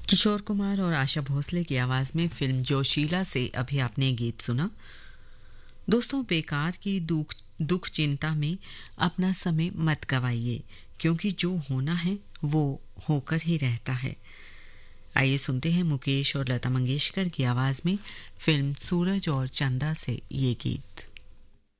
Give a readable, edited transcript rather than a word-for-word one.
किशोर कुमार और आशा भोसले की आवाज में फिल्म जोशीला से अभी आपने गीत सुना। दोस्तों, बेकार की दुख चिंता में अपना समय मत गवाइए, क्योंकि जो होना है वो होकर ही रहता है। आइए सुनते हैं मुकेश और लता मंगेशकर की आवाज में फिल्म सूरज और चंदा से ये गीत।